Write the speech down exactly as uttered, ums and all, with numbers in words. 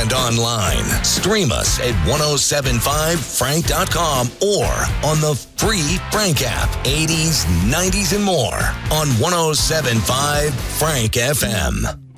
and online. Stream us at ten seventy-five frank dot com or on the free Frank app. eighties, nineties, and more on ten seventy-five Frank F M.